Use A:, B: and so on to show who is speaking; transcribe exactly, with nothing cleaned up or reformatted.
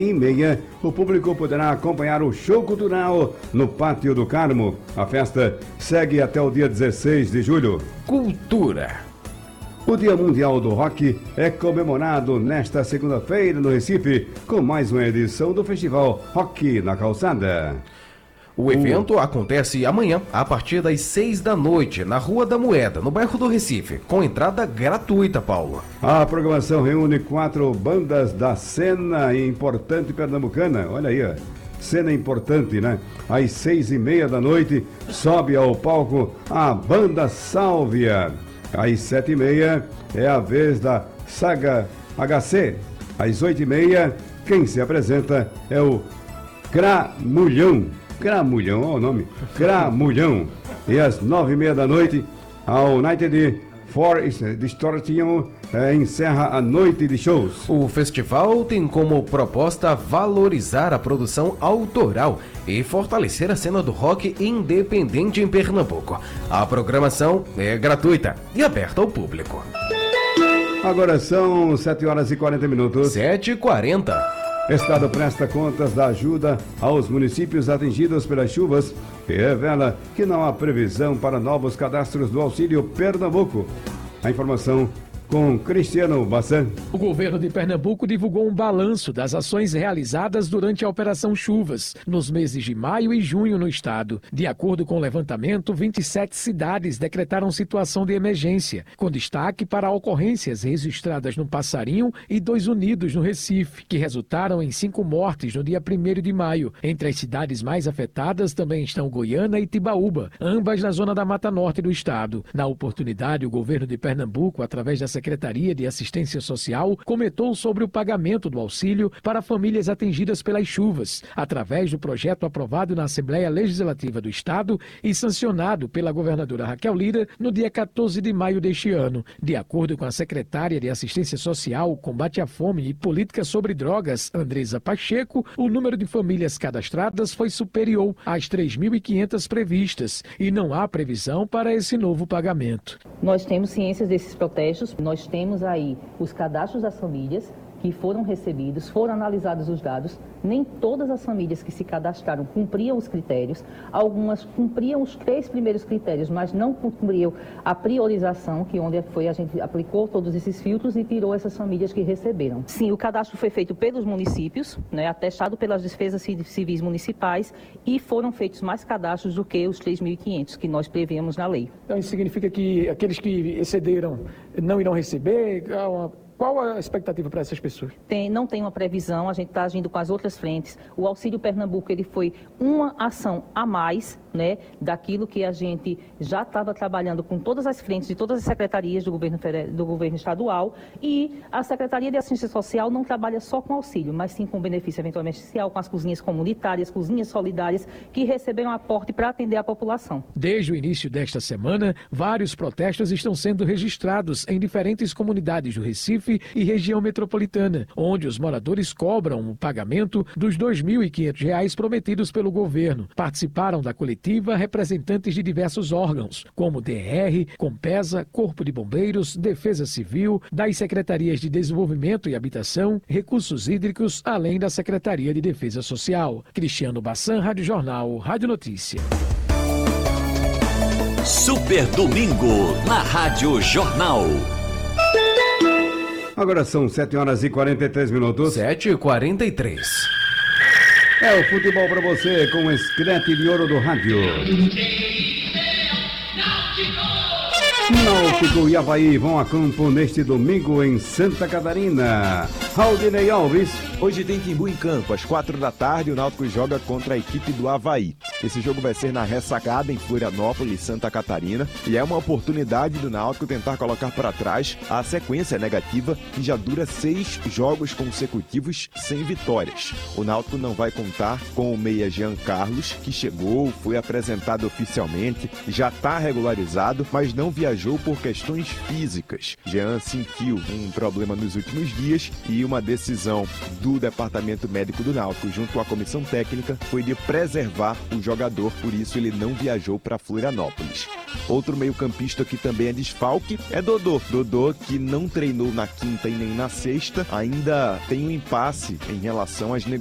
A: e meia, o público poderá acompanhar o show cultural no Pátio do Carmo. A festa segue até o dia dezesseis de julho.
B: Cultura.
A: O Dia Mundial do Rock é comemorado nesta segunda-feira no Recife, com mais uma edição do Festival Rock na Calçada.
B: O evento acontece amanhã, a partir das seis da noite, na Rua da Moeda, no bairro do Recife, com entrada gratuita, Paulo.
A: A programação reúne quatro bandas da cena importante pernambucana. Olha aí, ó. Cena importante, né? Às seis e meia da noite, sobe ao palco a banda Sálvia. Às sete e meia é a vez da Saga H C. Às oito e meia, quem se apresenta é o Cramulhão. Cramulhão, olha o nome, Cramulhão. E às nove e meia da noite, a United for Distortion é, encerra a noite de shows.
B: O festival tem como proposta valorizar a produção autoral e fortalecer a cena do rock independente em Pernambuco. A programação é gratuita e aberta ao público.
A: Agora são sete horas e quarenta minutos.
B: sete e quarenta.
A: Estado presta contas da ajuda aos municípios atingidos pelas chuvas e revela que não há previsão para novos cadastros do Auxílio Pernambuco. A informação com Cristiano Bassan.
C: O governo de Pernambuco divulgou um balanço das ações realizadas durante a Operação Chuvas, nos meses de maio e junho no estado. De acordo com o levantamento, vinte e sete cidades decretaram situação de emergência, com destaque para ocorrências registradas no Passarinho e Dois Unidos, no Recife, que resultaram em cinco mortes no dia primeiro de maio. Entre as cidades mais afetadas também estão Goiânia e Tibaúba, ambas na zona da Mata Norte do estado. Na oportunidade, o governo de Pernambuco, através da Secretaria de Assistência Social, comentou sobre o pagamento do auxílio para famílias atingidas pelas chuvas, através do projeto aprovado na Assembleia Legislativa do Estado e sancionado pela governadora Raquel Lira no dia quatorze de maio deste ano. De acordo com a secretária de Assistência Social, Combate à Fome e Política sobre Drogas, Andresa Pacheco, o número de famílias cadastradas foi superior às três mil e quinhentas previstas e não há previsão para esse novo pagamento.
D: Nós temos ciências desses protestos. Nós temos aí os cadastros das famílias que foram recebidos, foram analisados os dados. Nem todas as famílias que se cadastraram cumpriam os critérios. Algumas cumpriam os três primeiros critérios, mas não cumpriam a priorização, que onde foi a gente aplicou todos esses filtros e tirou essas famílias que receberam. Sim, o cadastro foi feito pelos municípios, né, atestado pelas despesas civis municipais, e foram feitos mais cadastros do que os três mil e quinhentos que nós prevíamos na lei.
C: Então isso significa que aqueles que excederam não irão receber? Qual a expectativa para essas pessoas?
D: Tem, não tem uma previsão, a gente está agindo com as outras frentes. O Auxílio Pernambuco ele foi uma ação a mais, né, daquilo que a gente já estava trabalhando com todas as frentes de todas as secretarias do governo, do governo estadual, e a Secretaria de Assistência Social não trabalha só com auxílio, mas sim com benefício eventualmente social, com as cozinhas comunitárias, cozinhas solidárias, que receberam aporte para atender a população.
C: Desde o início desta semana, vários protestos estão sendo registrados em diferentes comunidades do Recife e região metropolitana, onde os moradores cobram o pagamento dos dois mil e quinhentos reais prometidos pelo governo. Participaram da coletiva representantes de diversos órgãos, como D R, Compesa, Corpo de Bombeiros, Defesa Civil, das Secretarias de Desenvolvimento e Habitação, Recursos Hídricos, além da Secretaria de Defesa Social. Cristiano Bassan, Rádio Jornal, Rádio Notícia.
E: Super Domingo, na Rádio Jornal.
A: Agora são sete horas e quarenta e três minutos.
B: sete e quarenta e três.
A: É o futebol para você com o escrete de ouro do rádio. Náutico e Avaí vão a campo neste domingo em Santa Catarina. Raudinei Alves.
F: Hoje tem Timbu em campo. Às quatro da tarde, o Náutico joga contra a equipe do Avaí. Esse jogo vai ser na Ressacada, em Florianópolis, Santa Catarina. E é uma oportunidade do Náutico tentar colocar para trás a sequência negativa que já dura seis jogos consecutivos sem vitórias. O Náutico não vai contar com o meia Jean Carlos, que chegou, foi apresentado oficialmente, já está regularizado, mas não viajou por questões físicas. Jean sentiu um problema nos últimos dias e uma decisão do do departamento médico do Náutico, junto com a comissão técnica, foi de preservar o jogador, por isso ele não viajou para Florianópolis. Outro meio-campista que também é desfalque é Dodô. Dodô, que não treinou na quinta e nem na sexta, ainda tem um impasse em relação às negociações